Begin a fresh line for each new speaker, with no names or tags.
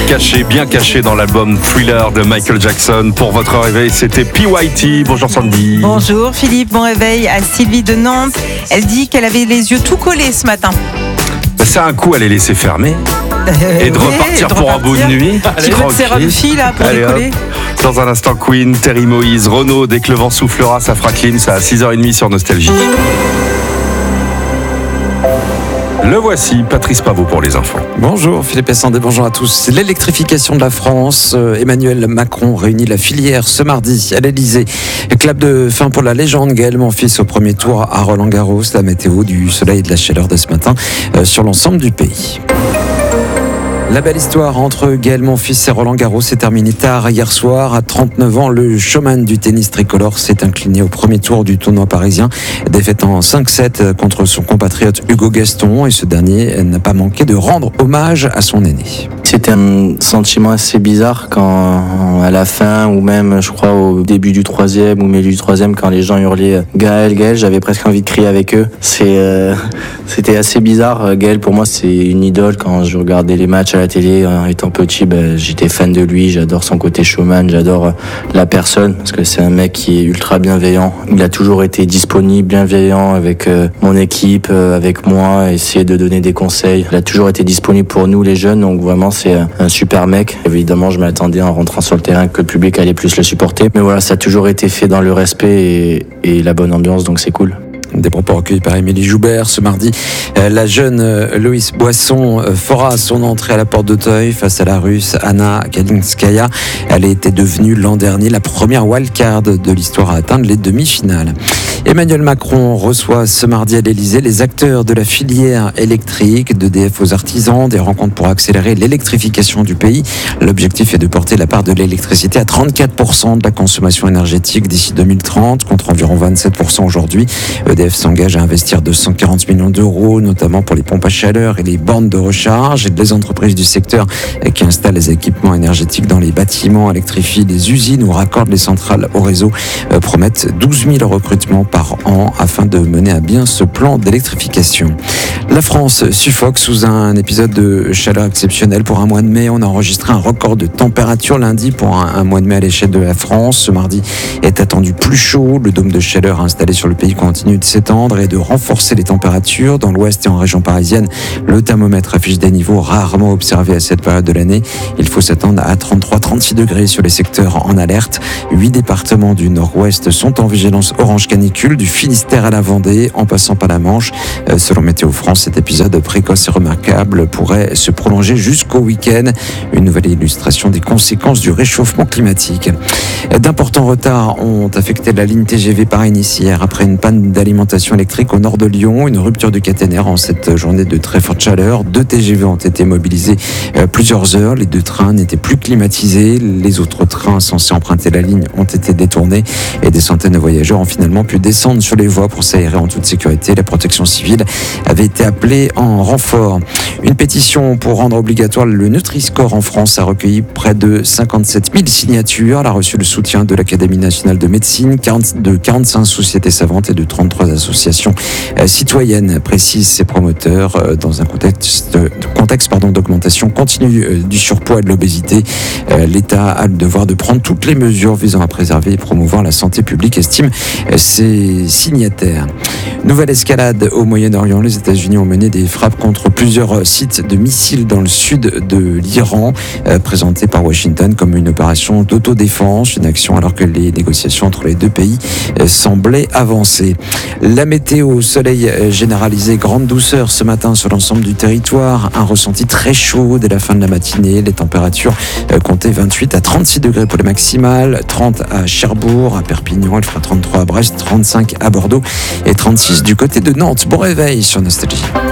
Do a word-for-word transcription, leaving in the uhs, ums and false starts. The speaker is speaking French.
Caché, bien caché dans l'album Thriller de Michael Jackson. Pour votre réveil, c'était P Y T. Bonjour Sandy.
Bonjour Philippe, bon réveil à Sylvie de Nantes. Elle dit qu'elle avait les yeux tout collés ce matin.
C'est un coup à les laisser fermer et de
oui,
repartir
de
pour
repartir.
un bout de nuit.
Tu veux te serrer une fille là pour
Allez,
les coller?
Dans un instant, Queen, Terry Moïse, Renaud, dès que le vent soufflera, ça fera clean, ça à six heures trente sur Nostalgie. Le voici, Patrice Pavot pour les infos.
Bonjour Philippe Essandé, bonjour à tous. L'électrification de la France, Emmanuel Macron réunit la filière ce mardi à l'Elysée. Clap de fin pour la légende Gaël Monfils au premier tour à Roland-Garros. La météo, du soleil et de la chaleur de ce matin euh, sur l'ensemble du pays. La belle histoire entre Gaël Monfils et Roland Garros s'est terminée tard hier soir. À trente-neuf ans, le showman du tennis tricolore s'est incliné au premier tour du tournoi parisien. Défaite en cinq sept contre son compatriote Hugo Gaston, et ce dernier n'a pas manqué de rendre hommage à son aîné.
C'était un sentiment assez bizarre quand, à la fin, ou même, je crois, au début du troisième ou milieu du troisième, quand les gens hurlaient Gaël, Gaël, j'avais presque envie de crier avec eux. C'est, euh, c'était assez bizarre. Gaël, pour moi, c'est une idole. Quand je regardais les matchs à la télé, en étant petit, ben, j'étais fan de lui. J'adore son côté showman, j'adore la personne, parce que c'est un mec qui est ultra bienveillant. Il a toujours été disponible, bienveillant avec euh, mon équipe, euh, avec moi, essayer de donner des conseils. Il a toujours été disponible pour nous, les jeunes, donc vraiment, c'est un super mec. Évidemment, je m'attendais en rentrant sur le terrain que le public allait plus le supporter. Mais voilà, ça a toujours été fait dans le respect et, et la bonne ambiance, donc c'est cool.
Des propos recueillis par Émilie Joubert. Ce mardi, la jeune Loïs Boisson fera son entrée à la porte d'Auteuil face à la Russe Anna Kalinskaya. Elle était devenue l'an dernier la première wildcard de l'histoire à atteindre les demi-finales. Emmanuel Macron reçoit ce mardi à l'Elysée les acteurs de la filière électrique, d'E D F aux artisans, des rencontres pour accélérer l'électrification du pays. L'objectif est de porter la part de l'électricité à trente-quatre pour cent de la consommation énergétique d'ici deux mille trente, contre environ vingt-sept pour cent aujourd'hui. E D F s'engage à investir deux cent quarante millions d'euros, notamment pour les pompes à chaleur et les bornes de recharge. Et les entreprises du secteur qui installent les équipements énergétiques dans les bâtiments, électrifient les usines ou raccordent les centrales au réseau promettent douze mille recrutements par an afin de mener à bien ce plan d'électrification. La France suffoque sous un épisode de chaleur exceptionnelle. Pour un mois de mai, on a enregistré un record de température lundi pour un, un mois de mai à l'échelle de la France. Ce mardi est attendu plus chaud. Le dôme de chaleur installé sur le pays continue de s'étendre et de renforcer les températures. Dans l'ouest et en région parisienne, le thermomètre affiche des niveaux rarement observés à cette période de l'année. Il faut s'attendre à trente-trois à trente-six degrés sur les secteurs en alerte. Huit départements du nord-ouest sont en vigilance orange canicule, du Finistère à la Vendée, en passant par la Manche. Euh, selon Météo France, cet épisode précoce et remarquable pourrait se prolonger jusqu'au week-end. Une nouvelle illustration des conséquences du réchauffement climatique. D'importants retards ont affecté la ligne T G V Paris-Nice hier après une panne d'alimentation électrique au nord de Lyon. Une rupture du caténaire en cette journée de très forte chaleur. Deux T G V ont été mobilisés euh, plusieurs heures. Les deux trains n'étaient plus climatisés. Les autres trains censés emprunter la ligne ont été détournés et des centaines de voyageurs ont finalement pu descendre sur les voies pour s'aérer en toute sécurité. La protection civile avait été appelée en renfort. Une pétition pour rendre obligatoire le Nutri-Score en France a recueilli près de cinquante-sept mille signatures. Elle a reçu le soutien de l'Académie nationale de médecine, de quarante-cinq sociétés savantes et de trente-trois associations citoyennes, précisent ses promoteurs, dans un contexte, contexte pardon, d'augmentation continue du surpoids et de l'obésité. L'État a le devoir de prendre toutes les mesures visant à préserver et promouvoir la santé publique, estime ses signataires. Nouvelle escalade au Moyen-Orient. Les États-Unis ont mené des frappes contre plusieurs sites de missiles dans le sud de l'Iran, euh, présentée par Washington comme une opération d'autodéfense, une action alors que les négociations entre les deux pays euh, semblaient avancer. La météo, soleil généralisé, grande douceur ce matin sur l'ensemble du territoire, un ressenti très chaud dès la fin de la matinée. Les températures euh, comptaient vingt-huit à trente-six degrés pour les maximales, trente à Cherbourg, à Perpignan, il fera trente-trois à Brest, trente-cinq à Bordeaux et trente-six du côté de Nantes. Bon réveil sur Nostalgie.